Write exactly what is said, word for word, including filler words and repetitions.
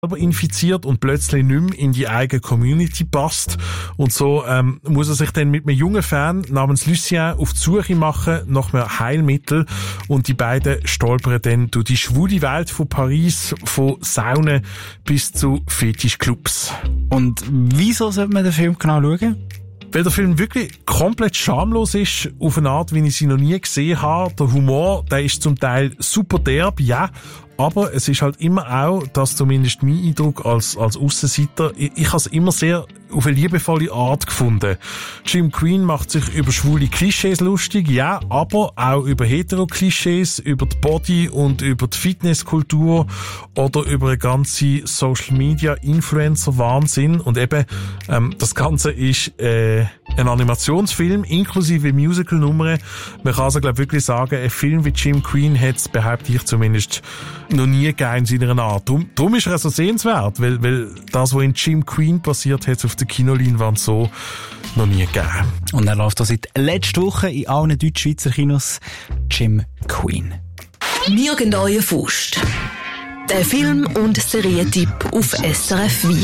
infiziert und plötzlich nicht mehr in die eigene Community passt. Und so ähm, muss er sich dann mit einem jungen Fan namens Lucien auf die Suche machen nach einem Heilmittel. Und die beiden stolpern dann durch die schwule Welt von Paris, von Saunen bis zu Fetischclubs. Und wieso sollte man den Film genau schauen? Weil der Film wirklich komplett schamlos ist, auf eine Art, wie ich sie noch nie gesehen habe. Der Humor, der ist zum Teil super derb, ja. Aber es ist halt immer auch, das zumindest mein Eindruck als, als Aussenseiter, ich, ich habe es immer sehr auf eine liebevolle Art gefunden. Jim Queen macht sich über schwule Klischees lustig, ja, aber auch über Hetero-Klischees, über die Body- und über die Fitnesskultur oder über eine ganze Social-Media-Influencer-Wahnsinn. Und eben, ähm, das Ganze ist äh, ein Animationsfilm, inklusive Musical-Nummern. Man kann also, glaube ich, wirklich sagen, ein Film wie Jim Queen hat es, behaupte ich zumindest, noch nie gegeben in seiner Art. Darum, darum ist er so sehenswert, weil, weil das, was in Jim Queen passiert, hat es auf der Kinoleinwand so noch nie gegeben. Und er läuft da seit letzter Woche in allen Deutschschweizer Kinos. Jim Queen. Nirgendwo Faust. Der Film- und Serientipp auf S R F Wien.